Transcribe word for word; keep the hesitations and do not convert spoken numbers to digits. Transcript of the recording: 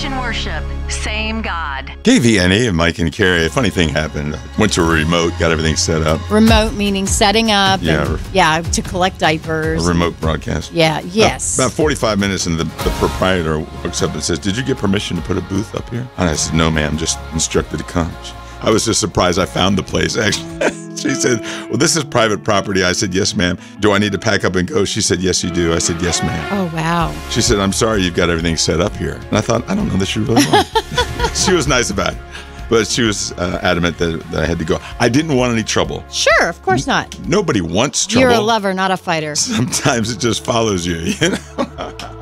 Christian worship, same God. K V N A and Mike and Carrie, a funny thing happened. Went to a remote, got everything set up. Remote meaning setting up. Yeah. And, yeah, to collect diapers. A remote broadcast. Yeah, yes. About forty-five minutes, and the, the proprietor looks up and says, "Did you get permission to put a booth up here?" And I said, "No, ma'am, just instructed to come." I was just surprised I found the place, actually. She said, "Well, this is private property." I said, "Yes, ma'am." "Do I need to pack up and go?" She said, "Yes, you do." I said, "Yes, ma'am." Oh, wow. She said, "I'm sorry you've got everything set up here." And I thought, I don't know that she really was. She was nice about it. But she was uh, adamant that, that I had to go. I didn't want any trouble. Sure, of course not. Nobody wants trouble. You're a lover, not a fighter. Sometimes it just follows you, you know?